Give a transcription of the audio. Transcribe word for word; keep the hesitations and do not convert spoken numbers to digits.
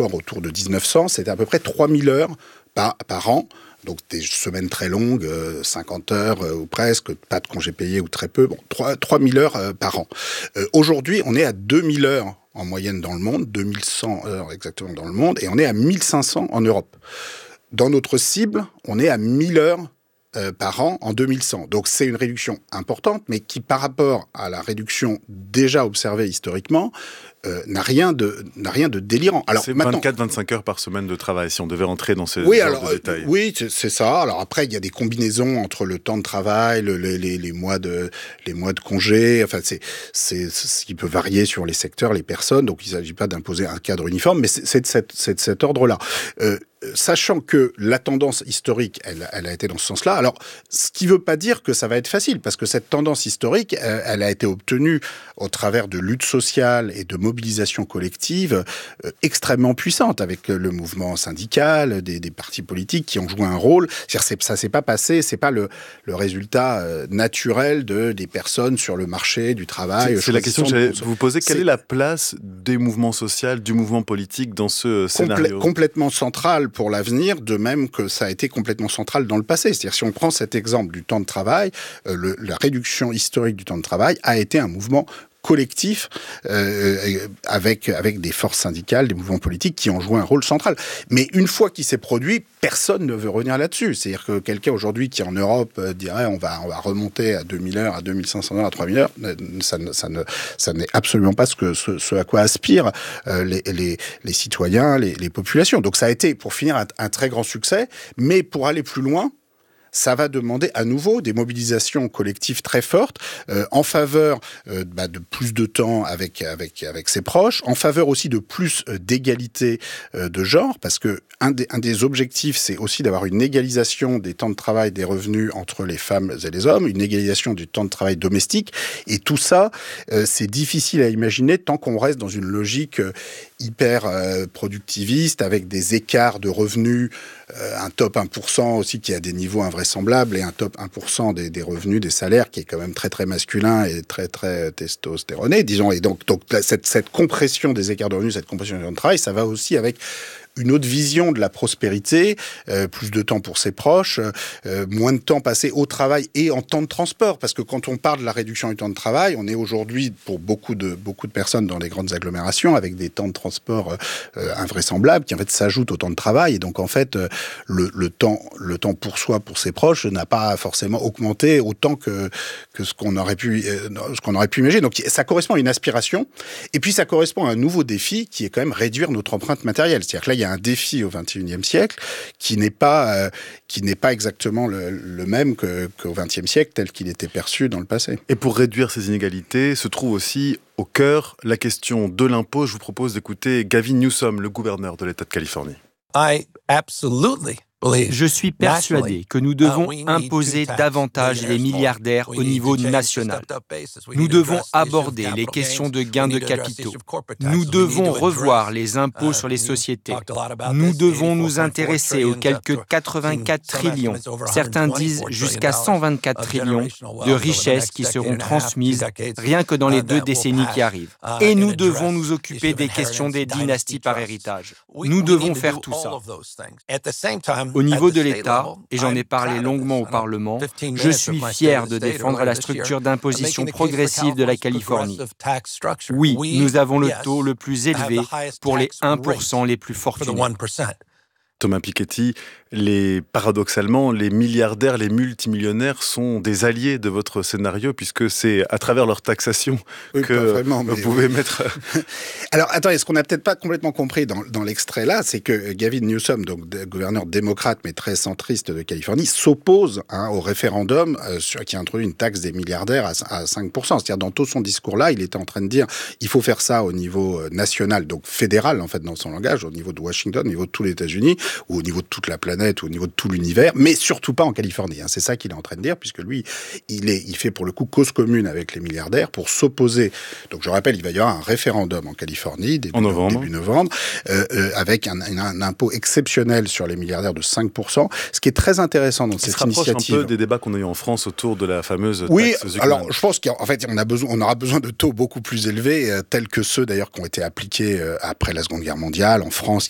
encore autour de dix-neuf cents, c'était à peu près trois mille heures par, par an. Donc des semaines très longues, euh, cinquante heures euh, ou presque, pas de congés payés ou très peu, bon, trois mille heures euh, par an. Euh, aujourd'hui, on est à deux mille heures en moyenne dans le monde, deux mille cent heures exactement dans le monde, et on est à mille cinq cents en Europe. Dans notre cible, on est à mille heures euh, par an en deux mille cent. Donc c'est une réduction importante, mais qui par rapport à la réduction déjà observée historiquement, Euh, n'a rien de n'a rien de délirant. Alors c'est vingt-quatre à vingt-cinq heures par semaine de travail si on devait rentrer dans ces oui, genres alors, de détails. Euh, oui, c'est, c'est ça. Alors après, il y a des combinaisons entre le temps de travail, le, les, les, les mois de les mois de congé. Enfin, c'est c'est ce qui peut varier sur les secteurs, les personnes. Donc, il ne s'agit pas d'imposer un cadre uniforme, mais c'est, c'est de cette c'est de cet ordre-là. Euh, Sachant que la tendance historique, elle, elle a été dans ce sens-là. Alors, ce qui ne veut pas dire que ça va être facile, parce que cette tendance historique, elle, elle a été obtenue au travers de luttes sociales et de mobilisation collective euh, extrêmement puissante, avec le mouvement syndical, des, des partis politiques qui ont joué un rôle. C'est-à-dire, c'est, ça ne s'est pas passé, c'est pas le, le résultat euh, naturel de des personnes sur le marché du travail. C'est, c'est la question que j'allais vous poser. Quelle c'est... est la place des mouvements sociaux, du mouvement politique dans ce scénario ? Complè- Complètement centrale pour l'avenir, de même que ça a été complètement central dans le passé. C'est-à-dire, si on prend cet exemple du temps de travail, euh, le, la réduction historique du temps de travail a été un mouvement collectif euh, avec avec des forces syndicales, des mouvements politiques qui ont joué un rôle central. Mais une fois qu'il s'est produit, personne ne veut revenir là-dessus. C'est-à-dire que quelqu'un aujourd'hui qui en Europe euh, dirait on va on va remonter à deux mille heures, à deux mille cinq cents heures, à trois mille heures, ça ne ça ne ça n'est absolument pas ce que ce, ce à quoi aspirent euh, les, les les citoyens, les, les populations. Donc ça a été pour finir un, un très grand succès, mais pour aller plus loin, ça va demander à nouveau des mobilisations collectives très fortes euh, en faveur euh, bah, de plus de temps avec avec avec ses proches, en faveur aussi de plus euh, d'égalité euh, de genre, parce que un des un des objectifs, c'est aussi d'avoir une égalisation des temps de travail, des revenus entre les femmes et les hommes, une égalisation du temps de travail domestique, et tout ça, euh, c'est difficile à imaginer tant qu'on reste dans une logique euh, hyper euh, productiviste, avec des écarts de revenus, euh, un top un pour cent aussi qui a des niveaux invraisemblables, et un top un pour cent des, des revenus, des salaires, qui est quand même très très masculin et très très testostéroné, disons. Et donc, donc cette, cette compression des écarts de revenus, cette compression du temps de travail, ça va aussi avec une autre vision de la prospérité, euh, plus de temps pour ses proches, euh, moins de temps passé au travail et en temps de transport. Parce que quand on parle de la réduction du temps de travail, on est aujourd'hui, pour beaucoup de, beaucoup de personnes dans les grandes agglomérations, avec des temps de transport euh, invraisemblables qui en fait s'ajoutent au temps de travail. Et donc en fait, euh, le, le, temps, le temps pour soi, pour ses proches, n'a pas forcément augmenté autant que, que ce qu'on aurait pu, euh, ce qu'on aurait pu imaginer. Donc ça correspond à une aspiration. Et puis ça correspond à un nouveau défi qui est quand même réduire notre empreinte matérielle. C'est-à-dire que là, il y a un défi au vingt et unième siècle qui n'est pas, euh, qui n'est pas exactement le, le même que, qu'au vingtième siècle tel qu'il était perçu dans le passé. Et pour réduire ces inégalités, se trouve aussi au cœur la question de l'impôt. Je vous propose d'écouter Gavin Newsom, le gouverneur de l'État de Californie. I absolutely Je suis persuadé que nous devons imposer davantage les milliardaires au niveau national. Nous devons aborder les questions de gains de capitaux. Nous devons revoir les impôts sur les sociétés. Nous devons nous intéresser aux quelques quatre-vingt-quatre trillions, certains disent jusqu'à cent vingt-quatre trillions, de richesses qui seront transmises rien que dans les deux décennies qui arrivent. Et nous devons nous occuper des questions des dynasties par héritage. Nous devons faire tout ça. Au niveau de l'État, et j'en ai parlé longuement au Parlement, je suis fier de défendre la structure d'imposition progressive de la Californie. Oui, nous avons le taux le plus élevé pour les un pour cent les plus fortunés. Thomas Piketty, les, paradoxalement, les milliardaires, les multimillionnaires sont des alliés de votre scénario, puisque c'est à travers leur taxation oui, que vraiment, vous pouvez oui. mettre... Alors, attendez, ce qu'on n'a peut-être pas complètement compris dans, dans l'extrait là, c'est que Gavin Newsom, donc gouverneur démocrate mais très centriste de Californie, s'oppose hein, au référendum euh, sur, qui introduit une taxe des milliardaires à, à cinq pour cent. C'est-à-dire, dans tout son discours là, il était en train de dire il faut faire ça au niveau national, donc fédéral en fait dans son langage, au niveau de Washington, au niveau de tous les États-Unis, ou au niveau de toute la planète, ou au niveau de tout l'univers, mais surtout pas en Californie. Hein. C'est ça qu'il est en train de dire, puisque lui, il, est, il fait pour le coup cause commune avec les milliardaires pour s'opposer. Donc je rappelle, il va y avoir un référendum en Californie, début en novembre, début novembre euh, euh, avec un, un, un impôt exceptionnel sur les milliardaires de cinq pour cent. Ce qui est très intéressant dans cette initiative... Ça se rapproche un peu des débats qu'on a eu en France autour de la fameuse oui, taxe Zucman. Alors je pense qu'en fait, on, a besoin, on aura besoin de taux beaucoup plus élevés, euh, tels que ceux d'ailleurs qui ont été appliqués euh, après la Seconde Guerre mondiale, en France,